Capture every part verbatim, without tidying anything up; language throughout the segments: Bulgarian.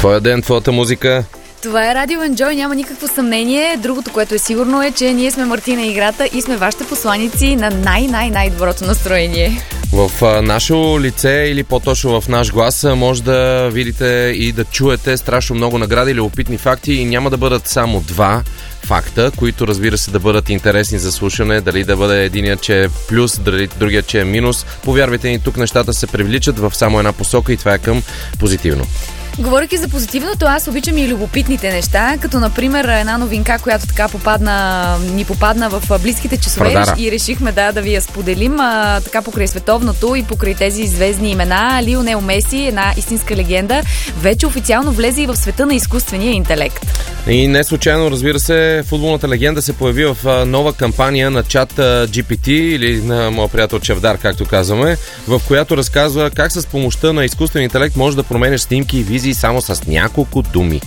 Твоя ден, твоята музика. Това е Радио Enjoy, няма никакво съмнение. Другото, което е сигурно е, че ние сме Мартина и играта и сме вашите посланици на най-най-най-доброто настроение. В а, наше лице или по-точно в наш глас може да видите и да чуете страшно много награди или опитни факти и няма да бъдат само два факта, които разбира се да бъдат интересни за слушане, дали да бъде единият, че е плюс, дали другият, че е минус. Повярвайте ни, тук нещата се привличат в само една посока и това е към позитивно. Говорейки за позитивното, аз обичам и любопитните неща, като например една новинка, която така попадна, ни попадна в близките часове Радара. И решихме да, да ви я споделим а, така покрай световното и покрай тези звездни имена. Лионел Меси, една истинска легенда, вече официално влезе и в света на изкуствения интелект. И не случайно, разбира се, футболната легенда се появи в нова кампания на чат джи пи ти или на моя приятел Чавдар, както казваме, в която разказва как с помощта на изкуствен интелект може да променеш снимки и визии само с няколко думи.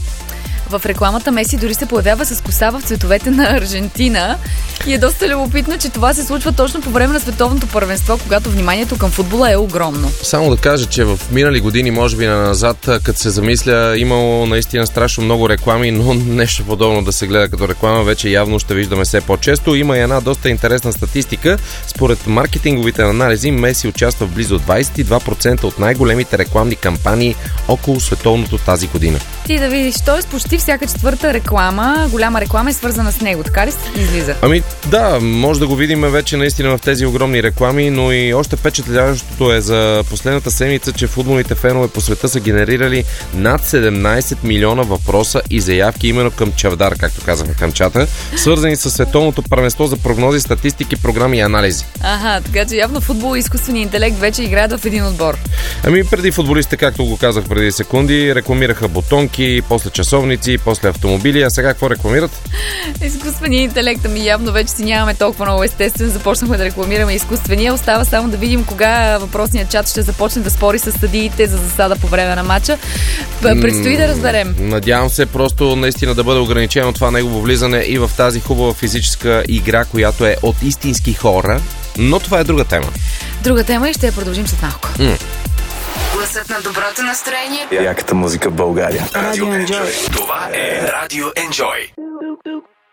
В рекламата Меси дори се появява с коса в цветовете на Аржентина и е доста любопитно, че това се случва точно по време на световното първенство, когато вниманието към футбола е огромно. Само да кажа, че в минали години, може би назад, като се замисля, имало наистина страшно много реклами, но нещо подобно да се гледа като реклама вече явно ще виждаме все по-често. Има и една доста интересна статистика. Според маркетинговите анализи, Меси участва в близо двадесет и два процента от най-големите рекламни кампании около световното тази година. Ти да видиш, т.е. почти всяка четвърта реклама, голяма реклама е свързана с него, така ли излиза? Ами да, може да го видим вече наистина в тези огромни реклами, но и още впечатляващото е за последната седмица, че футболните фенове по света са генерирали над седемнадесет милиона въпроса и заявки именно към Чавдар, както казаха към чата, свързани с световното първенство за прогнози, статистики, програми и анализи. Ага, така че явно футбол и изкуственият интелект вече играят в един отбор. Ами преди футболистите, както го казах преди секунди, рекламираха бутонки, после часовници, после автомобили, а сега какво рекламират? Изкуственият интелект, ами явно вече си нямаме толкова много естествен, започнахме да рекламираме изкуствения. Остава само да видим кога въпросният чат ще започне да спори с съдиите за засада по време на матча. Предстои да разберем. Надявам се просто наистина да бъде ограничено това негово влизане и в тази хубава физическа игра, която е от истински хора, но това е друга тема. Друга тема и ще я продължим след малко. М. Гласът на доброто настроение. Яката музика в България. Радио Enjoy. Това е Радио Enjoy.